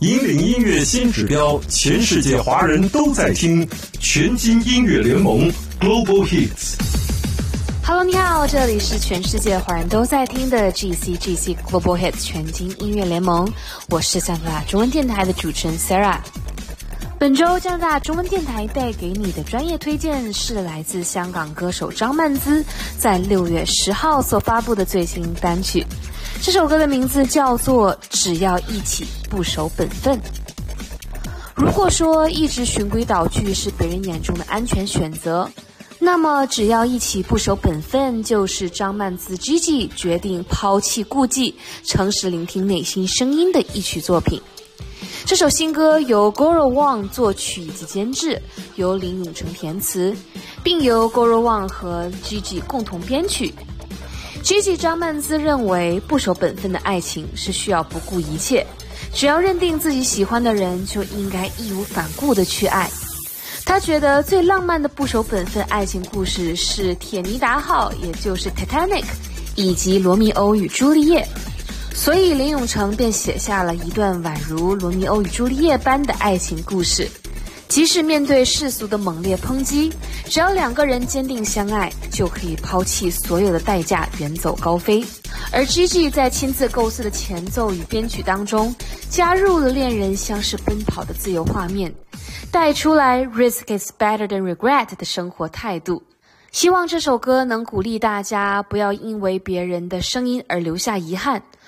引领音乐新指标，全世界华人都在听，全金音乐联盟 Global Hits。Hello， 你好，这里是全世界华人都在听的 GCGC Global Hits 全金音乐联盟，我是加拿大中文电台的主持人 Sarah。本周加拿大中文电台带给你的专业推荐是来自香港歌手张曼姿在6月10号所发布的最新单曲。这首歌的名字叫做《只要一起不守本分》。如果说一直循规蹈矩是别人眼中的安全选择，那么只要一起不守本分就是张曼姿 Gigi 决定抛弃顾忌，诚实聆听内心声音的一曲作品。这首新歌由 Goro Wang 作曲以及监制，由林永成填词，并由 Goro Wang 和 Gigi 共同编曲。Gigi 张曼姿认为不守本分的爱情是需要不顾一切，只要认定自己喜欢的人就应该义无反顾地去爱。他觉得最浪漫的不守本分爱情故事是铁尼达号，也就是 Titanic， 以及罗密欧与朱丽叶。所以林永成便写下了一段宛如罗密欧与朱丽叶般的爱情故事。即使面对世俗的猛烈抨击，只要两个人坚定相爱，就可以抛弃所有的代价，远走高飞。而 Gigi 在亲自构思的前奏与编曲当中，加入了恋人相视奔跑的自由画面，带出来 Risk is better than regret 的生活态度。希望这首歌能鼓励大家不要因为别人的声音而留下遗憾，